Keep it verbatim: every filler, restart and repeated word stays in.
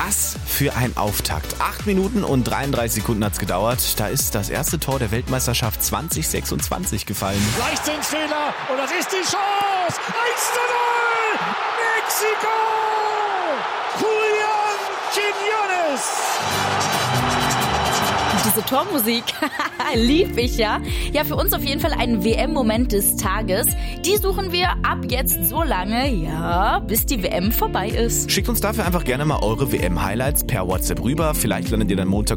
Was für ein Auftakt. acht Minuten und dreiunddreißig Sekunden hat's gedauert. Da ist das erste Tor der Weltmeisterschaft zwanzig sechsundzwanzig gefallen. Leichtsinnsfehler und das ist die Chance. eins zu null Mexiko! Julián Quiñones! Diese Tormusik lieb ich ja. Ja, für uns auf jeden Fall ein W M-Moment des Tages. Die suchen wir ab jetzt so lange, ja, bis die W M vorbei ist. Schickt uns dafür einfach gerne mal eure W M-Highlights per WhatsApp rüber. Vielleicht landet ihr dann Montag